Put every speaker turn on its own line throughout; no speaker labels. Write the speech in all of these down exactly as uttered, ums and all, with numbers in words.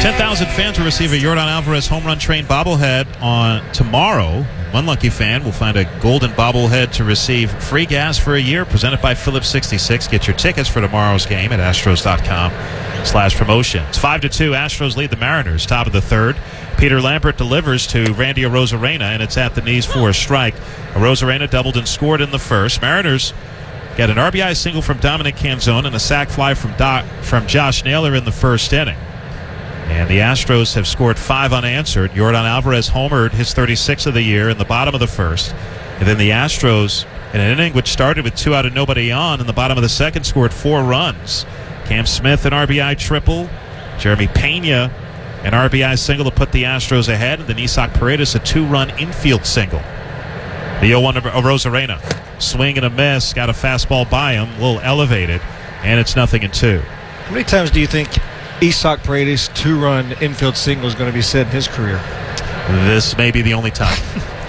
ten thousand fans will receive a Yordan Alvarez home run train bobblehead on tomorrow. One lucky fan will find a golden bobblehead to receive free gas for a year, presented by Phillips sixty-six. Get your tickets for tomorrow's game at astros dot com slash promotions. five to two, Astros lead the Mariners, top of the third. Peter Lambert delivers to Randy Arozarena, and it's at the knees for a strike. Arozarena doubled and scored in the first. Mariners got an R B I single from Dominic Canzone and a sac fly from Doc, from Josh Naylor in the first inning. And the Astros have scored five unanswered. Yordan Alvarez homered his thirty-sixth of the year in the bottom of the first. And then the Astros, in an inning which started with two out and nobody on, in the bottom of the second, scored four runs. Cam Smith, an R B I triple. Jeremy Pena, an R B I single to put the Astros ahead. And then Isaac Paredes, a two-run infield single. The oh one of Arozarena. Swing and a miss. Got a fastball by him, a little elevated. And it's nothing in two.
How many times do you think Isaac Paredes' two-run infield single is going to be said in his career?
This may be the only time.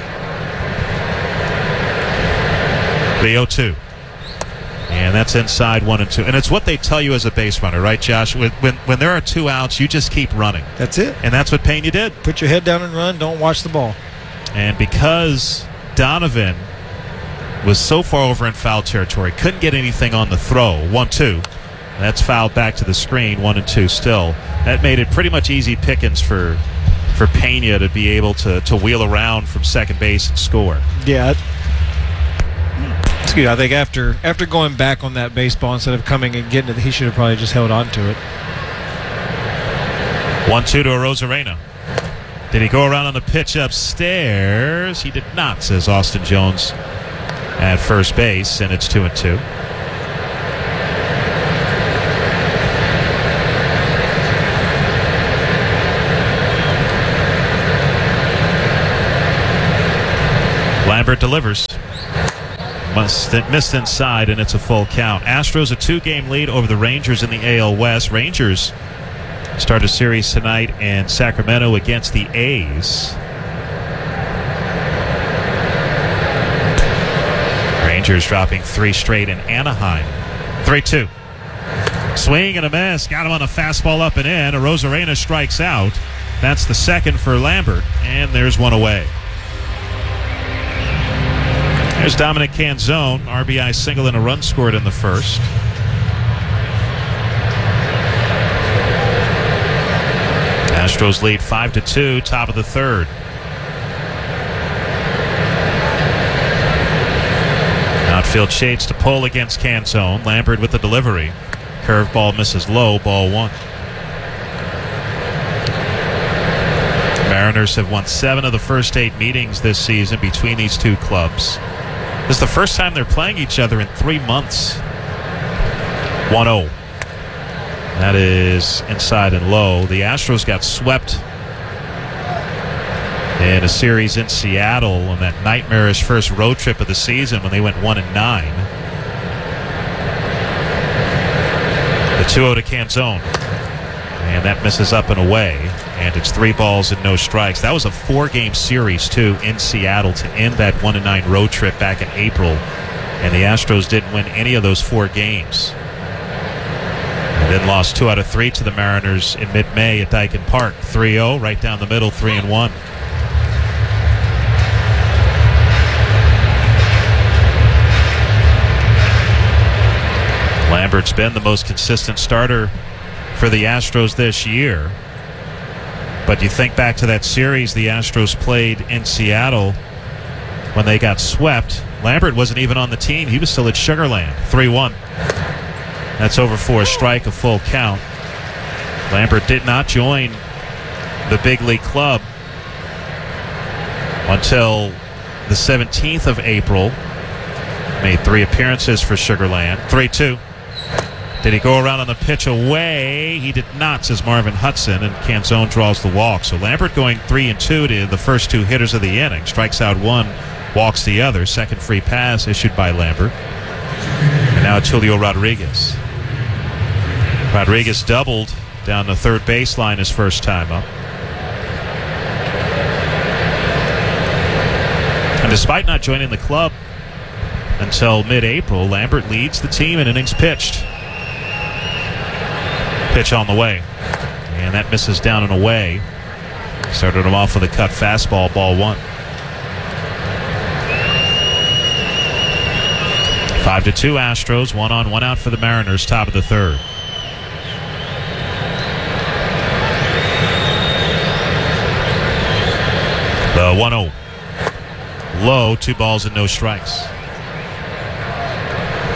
The oh two. And that's inside one and two. And it's what they tell you as a base runner, right, Josh? When, when, when there are two outs, you just keep running.
That's it.
And that's what Pena did.
Put your head down and run. Don't watch the ball.
And because Donovan was so far over in foul territory, couldn't get anything on the throw. one two. That's fouled back to the screen, one and two still. That made it pretty much easy pickings for for Pena to be able to, to wheel around from second base and score.
Yeah. Excuse me, I think after after going back on that baseball instead of coming and getting it, he should have probably just held on to it.
one two to Arozarena. Did he go around on the pitch upstairs? He did not, says Austin Jones at first base, and it's two and two. Lambert delivers. Must, missed inside, and it's a full count. Astros a two-game lead over the Rangers in the A L West. Rangers start a series tonight in Sacramento against the A's. Rangers dropping three straight in Anaheim. three two. Swing and a miss. Got him on a fastball up and in. Arozarena strikes out. That's the second for Lambert, and there's one away. There's Dominic Canzone, R B I single and a run scored in the first. Astros lead five to two, top of the third. Outfield shades to pull against Canzone. Lambert with the delivery. Curveball misses low, ball one. Mariners have won seven of the first eight meetings this season between these two clubs. This is the first time they're playing each other in three months. one oh. That is inside and low. The Astros got swept in a series in Seattle on that nightmarish first road trip of the season when they went one and nine. The two oh to Canzone. And that misses up and away. And it's three balls and no strikes. That was a four-game series, too, in Seattle to end that one and nine road trip back in April. And the Astros didn't win any of those four games. And then lost two out of three to the Mariners in mid-May at Dyken Park. three oh, right down the middle, three and one. Lambert's been the most consistent starter for the Astros this year. But you think back to that series the Astros played in Seattle when they got swept. Lambert wasn't even on the team. He was still at Sugar Land. three one. That's over for a strike, a full count. Lambert did not join the big league club until the seventeenth of April. Made three appearances for Sugar Land. three two. Did he go around on the pitch away? He did not, says Marvin Hudson, and Canzone draws the walk. So Lambert going three and two to the first two hitters of the inning. Strikes out one, walks the other. Second free pass issued by Lambert. And now Julio Rodriguez. Rodriguez doubled down the third baseline his first time up. And despite not joining the club until mid-April, Lambert leads the team in innings pitched. Pitch on the way. And that misses down and away. Started him off with a cut fastball, ball one. Five to two Astros, one on, one out for the Mariners, top of the third. The one oh. Low, two balls and no strikes.